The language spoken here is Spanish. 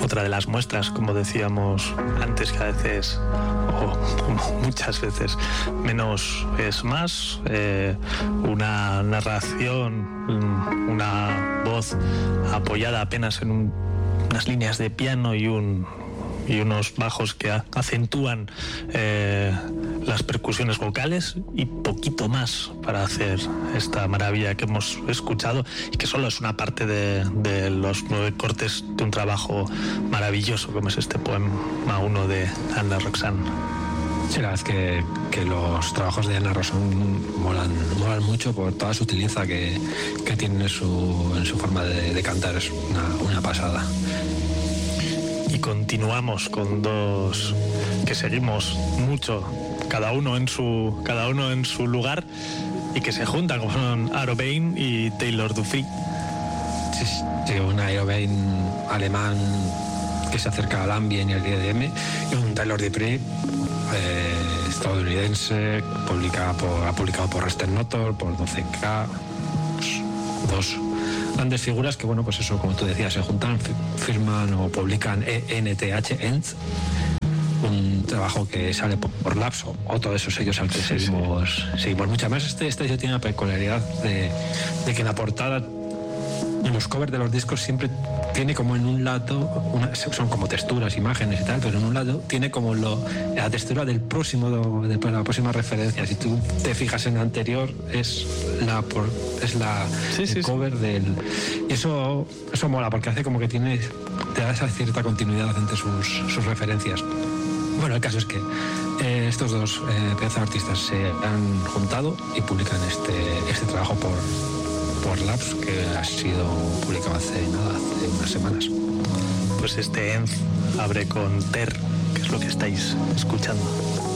otra de las muestras, como decíamos antes, que a veces, o muchas veces, menos es más. Una narración, una voz apoyada apenas en unas líneas de piano y unos bajos que acentúan las percusiones vocales, y poquito más para hacer esta maravilla que hemos escuchado, y que solo es una parte de los 9 cortes de un trabajo maravilloso como es este poema 1 de Anna Roxanne. Sí, la verdad es que los trabajos de Anna Roxanne molan mucho por toda sutileza que tienen en su forma de cantar. Es una pasada. Y continuamos con dos que seguimos mucho, cada uno en su lugar, y que se juntan, como son Aerobain y Taylor Duffy. Sí, un Aerobain alemán que se acerca al ambient y al EDM, y un Taylor Duffy estadounidense, ha publicado por Rester Notor, por 12K, dos grandes figuras que, bueno, pues eso, como tú decías, se juntan, firman o publican ENTH, un trabajo que sale por Labs, o todos esos sellos al que seguimos mucho más. Este sello tiene la peculiaridad de que en la portada, en los covers de los discos, siempre tiene como en un lado, son como texturas, imágenes y tal, pero en un lado tiene como la textura de la próxima referencia. Si tú te fijas en la anterior, es el cover del... Y eso mola, porque hace como que te da esa cierta continuidad entre sus referencias. Bueno, el caso es que estos dos pedazos de artistas se han juntado y publican este trabajo por Labs, que ha sido publicado hace unas semanas. Pues este Enz abre con Ter, que es lo que estáis escuchando.